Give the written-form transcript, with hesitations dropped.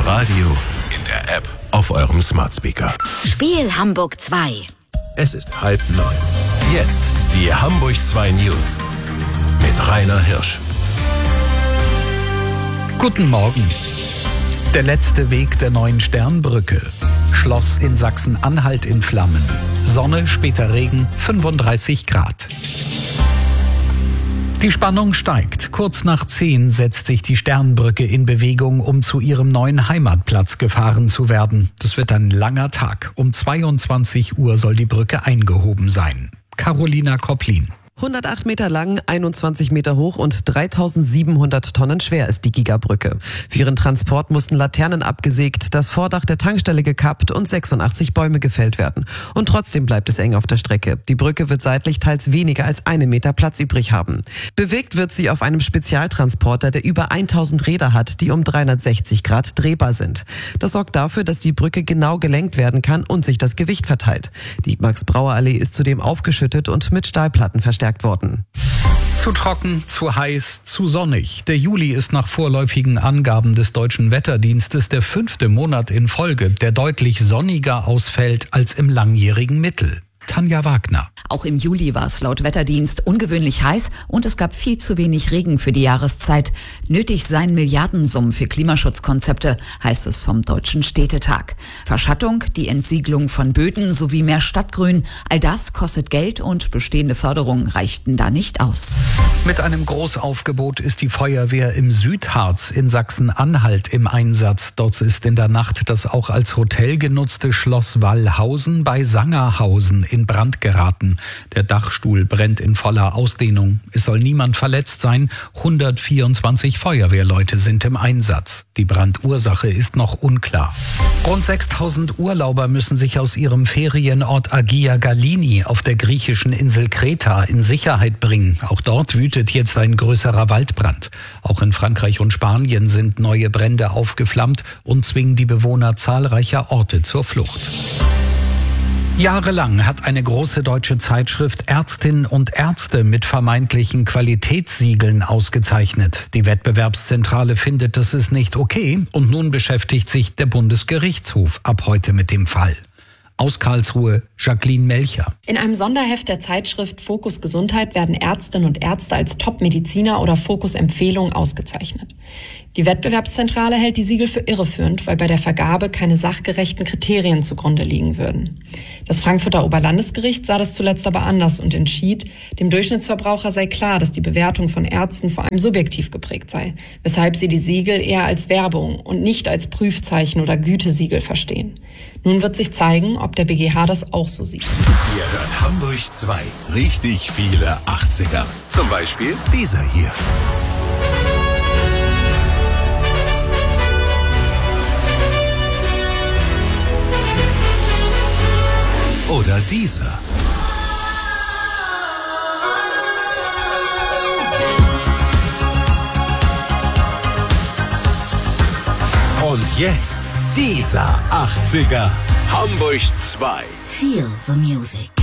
Radio, in der App, auf eurem Smart Speaker. Spiel Hamburg 2. Es ist 8:30. Jetzt die Hamburg 2 News mit Rainer Hirsch. Guten Morgen. Der letzte Weg der neuen Sternbrücke. Schloss in Sachsen-Anhalt in Flammen. Sonne, später Regen, 35 Grad. Die Spannung steigt. Kurz nach 10 setzt sich die Sternbrücke in Bewegung, um zu ihrem neuen Heimatplatz gefahren zu werden. Das wird ein langer Tag. Um 22 Uhr soll die Brücke eingehoben sein. Carolina Kopplin. 108 Meter lang, 21 Meter hoch und 3700 Tonnen schwer ist die Gigabrücke. Für ihren Transport mussten Laternen abgesägt, das Vordach der Tankstelle gekappt und 86 Bäume gefällt werden. Und trotzdem bleibt es eng auf der Strecke. Die Brücke wird seitlich teils weniger als 1 Meter Platz übrig haben. Bewegt wird sie auf einem Spezialtransporter, der über 1000 Räder hat, die um 360 Grad drehbar sind. Das sorgt dafür, dass die Brücke genau gelenkt werden kann und sich das Gewicht verteilt. Die Max-Brauer-Allee ist zudem aufgeschüttet und mit Stahlplatten verstärkt worden. Zu trocken, zu heiß, zu sonnig. Der Juli ist nach vorläufigen Angaben des Deutschen Wetterdienstes der 5. Monat in Folge, der deutlich sonniger ausfällt als im langjährigen Mittel. Tanja Wagner. Auch im Juli war es laut Wetterdienst ungewöhnlich heiß und es gab viel zu wenig Regen für die Jahreszeit. Nötig seien Milliardensummen für Klimaschutzkonzepte, heißt es vom Deutschen Städtetag. Verschattung, die Entsiegelung von Böden sowie mehr Stadtgrün, all das kostet Geld und bestehende Förderungen reichten da nicht aus. Mit einem Großaufgebot ist die Feuerwehr im Südharz in Sachsen-Anhalt im Einsatz. Dort ist in der Nacht das auch als Hotel genutzte Schloss Wallhausen bei Sangerhausen in Brand geraten. Der Dachstuhl brennt in voller Ausdehnung. Es soll niemand verletzt sein. 124 Feuerwehrleute sind im Einsatz. Die Brandursache ist noch unklar. Rund 6000 Urlauber müssen sich aus ihrem Ferienort Agia Galini auf der griechischen Insel Kreta in Sicherheit bringen. Auch dort wütet jetzt ein größerer Waldbrand. Auch in Frankreich und Spanien sind neue Brände aufgeflammt und zwingen die Bewohner zahlreicher Orte zur Flucht. Jahrelang hat eine große deutsche Zeitschrift Ärztinnen und Ärzte mit vermeintlichen Qualitätssiegeln ausgezeichnet. Die Wettbewerbszentrale findet, das ist nicht okay und nun beschäftigt sich der Bundesgerichtshof ab heute mit dem Fall. Aus Karlsruhe, Jacqueline Melcher. In einem Sonderheft der Zeitschrift Fokus Gesundheit werden Ärztinnen und Ärzte als Top-Mediziner oder Fokus-Empfehlung ausgezeichnet. Die Wettbewerbszentrale hält die Siegel für irreführend, weil bei der Vergabe keine sachgerechten Kriterien zugrunde liegen würden. Das Frankfurter Oberlandesgericht sah das zuletzt aber anders und entschied, dem Durchschnittsverbraucher sei klar, dass die Bewertung von Ärzten vor allem subjektiv geprägt sei, weshalb sie die Siegel eher als Werbung und nicht als Prüfzeichen oder Gütesiegel verstehen. Nun wird sich zeigen, ob der BGH das auch so sieht. Ihr hört Hamburg 2. Richtig viele 80er. Zum Beispiel dieser hier. Oder dieser. Und jetzt dieser 80er. Hamburg 2. Feel the music.